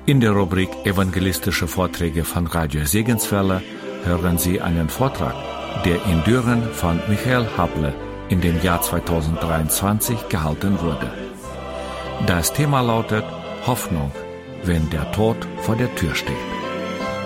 In der Rubrik Evangelistische Vorträge von Radio Segenswelle hören Sie einen Vortrag, der in Düren von Michael Hable in dem Jahr 2023 gehalten wurde. Das Thema lautet Hoffnung, wenn der Tod vor der Tür steht.